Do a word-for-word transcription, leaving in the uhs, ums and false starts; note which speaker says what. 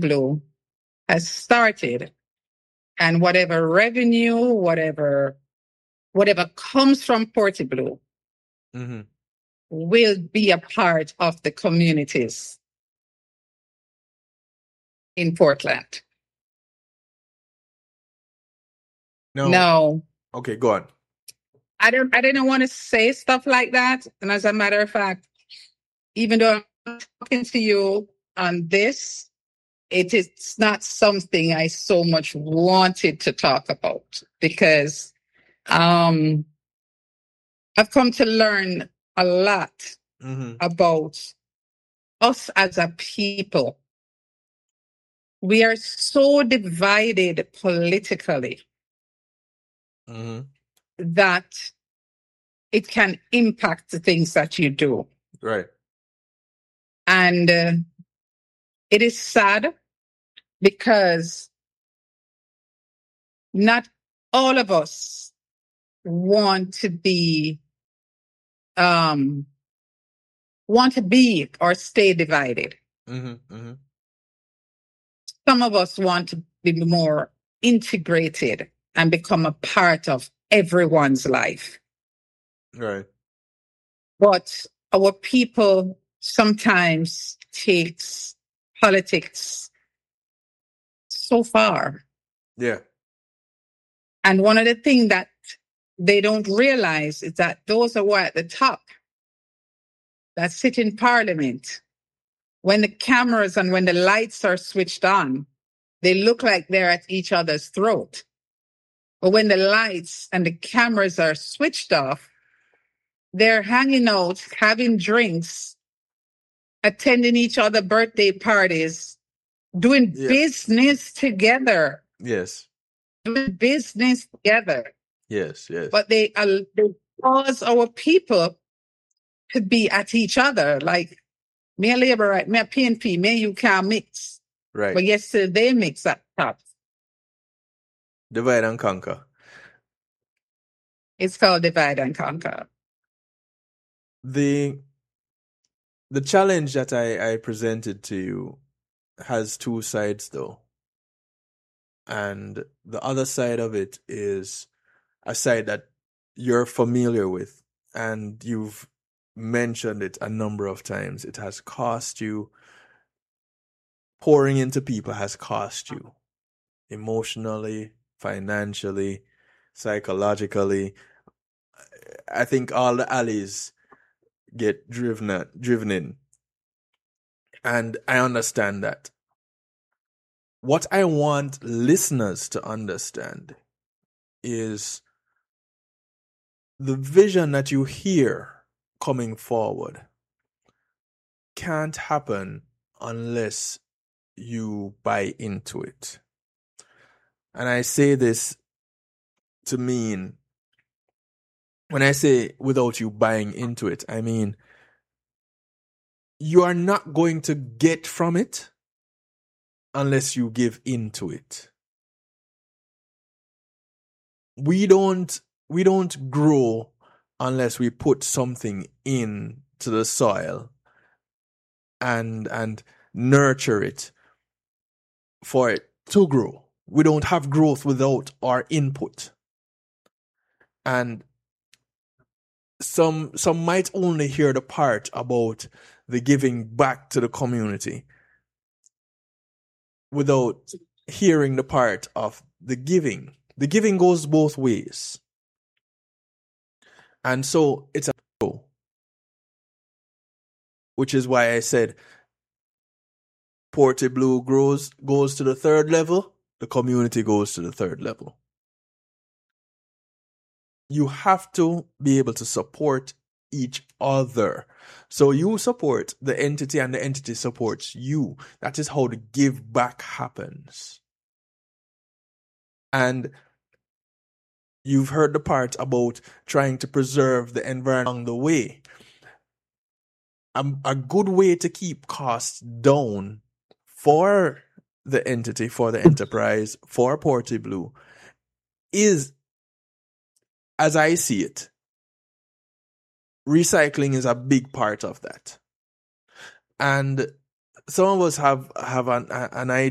Speaker 1: Portblue has started, and whatever revenue, whatever whatever comes from Portblue
Speaker 2: Mm-hmm.
Speaker 1: will be a part of the communities in Portland.
Speaker 2: No.
Speaker 1: No,
Speaker 2: Okay, go on.
Speaker 1: I don't. I didn't want to say stuff like that. And as a matter of fact, even though I'm talking to you on this, it is not something I so much wanted to talk about because um, I've come to learn a lot
Speaker 2: Mm-hmm.
Speaker 1: about us as a people. We are so divided politically
Speaker 2: Mm-hmm.
Speaker 1: that it can impact the things that you do.
Speaker 2: Right.
Speaker 1: And uh, it is sad because not all of us want to be um want to be or stay divided.
Speaker 2: Mm-hmm. Mm-hmm.
Speaker 1: Some of us want to be more integrated and become a part of everyone's life.
Speaker 2: Right.
Speaker 1: But our people sometimes takes politics so far.
Speaker 2: Yeah.
Speaker 1: And one of the things that they don't realize is that those who are at the top that sit in parliament, when the cameras and when the lights are switched on, they look like they're at each other's throat. But when the lights and the cameras are switched off, they're hanging out, having drinks, attending each other's birthday parties, doing
Speaker 2: Yeah.
Speaker 1: business together,
Speaker 2: Yes.
Speaker 1: doing business together.
Speaker 2: Yes. Yes.
Speaker 1: But they, uh, they cause our people to be at each other. Like, me a labor right, me a P N P, me you can't mix.
Speaker 2: Right.
Speaker 1: But yesterday they mix at top.
Speaker 2: Divide and conquer.
Speaker 1: It's called divide and conquer.
Speaker 2: The the challenge that I, I presented to you has two sides though. And the other side of it is a side that you're familiar with and you've mentioned it a number of times. It has cost you. Pouring into people has cost you emotionally, financially, psychologically. I think all the alleys get driven at, driven in. And I understand that. What I want listeners to understand is the vision that you hear coming forward can't happen unless you buy into it. And I say this to mean, when I say without you buying into it, I mean, you are not going to get from it unless you give into it. We don't, we don't grow unless we put something in to the soil and, and nurture it for it to grow. We don't have growth without our input. And some some might only hear the part about the giving back to the community without hearing the part of the giving. The giving goes both ways. And so it's a which is why I said Portblue grows goes to the third level, the community goes to the third level. You have to be able to support each other. So you support the entity and the entity supports you. That is how the give back happens. And you've heard the part about trying to preserve the environment along the way. A, a good way to keep costs down for the entity, for the enterprise, for Portblue is, as I see it, recycling is a big part of that. And some of us have, have an, an idea